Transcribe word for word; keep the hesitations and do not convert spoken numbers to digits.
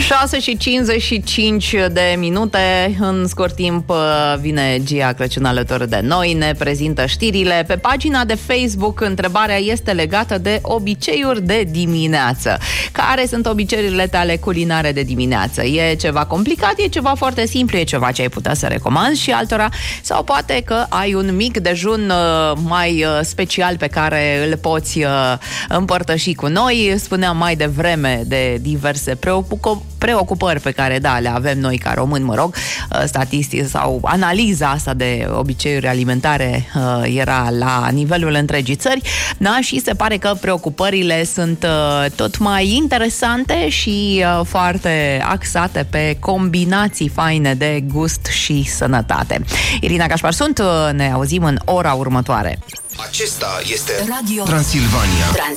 șase și cincizeci și cinci de minute. În scurt timp vine Gia Crăciun alături de noi, ne prezintă știrile. Pe pagina de Facebook întrebarea este legată de obiceiuri de dimineață. Care sunt obiceiurile tale culinare de dimineață? E ceva complicat, e ceva foarte simplu, e ceva ce ai putea să recomanzi și altora, sau poate că ai un mic dejun mai special pe care îl poți împărtăși cu noi. Spuneam mai devreme de diverse preocupări preocupări pe care, da, le avem noi ca români, mă rog, statistici sau analiza asta de obiceiuri alimentare era la nivelul întregii țări, da, și se pare că preocupările sunt tot mai interesante și foarte axate pe combinații faine de gust și sănătate. Irina Cașpar sunt, ne auzim în ora următoare. Acesta este Radio Transilvania. Transilvania.